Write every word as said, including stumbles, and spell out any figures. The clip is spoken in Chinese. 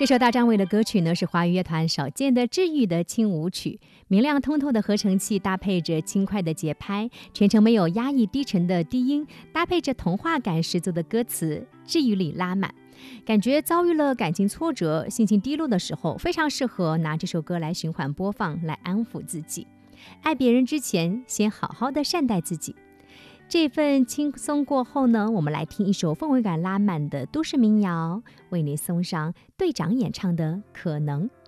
这首大张伟的歌曲呢，是华语乐团少见的治愈的轻舞曲，明亮通透的合成器搭配着轻快的节拍，全程没有压抑低沉的低音，搭配着童话感十足的歌词，治愈力拉满。感觉遭遇了感情挫折、心情低落的时候，非常适合拿这首歌来循环播放，来安抚自己。爱别人之前，先好好的善待自己。这份轻松过后呢，我们来听一首氛围感拉满的都市民谣，为你送上队长演唱的《可能》。